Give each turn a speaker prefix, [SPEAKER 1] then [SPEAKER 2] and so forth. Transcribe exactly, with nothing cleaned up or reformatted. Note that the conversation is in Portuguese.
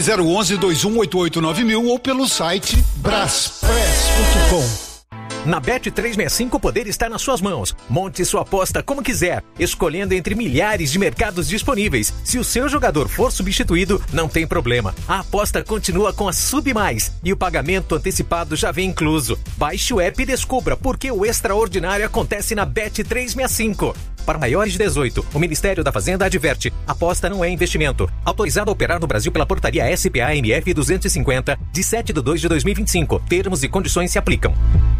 [SPEAKER 1] zero um um, dois um oito oito nove mil ou pelo site braspress ponto com.
[SPEAKER 2] Na Bet trezentos e sessenta e cinco o poder está nas suas mãos. Monte sua aposta como quiser, escolhendo entre milhares de mercados disponíveis. Se o seu jogador for substituído, não tem problema. A aposta continua com a Sub Mais e o pagamento antecipado já vem incluso. Baixe o app e descubra por que o extraordinário acontece na Bet trezentos e sessenta e cinco. Para maiores de dezoito, o Ministério da Fazenda adverte: aposta não é investimento. Autorizado a operar no Brasil pela portaria S P A M F duzentos e cinquenta, de sete de dois de dois mil e vinte e cinco. Termos e condições se aplicam.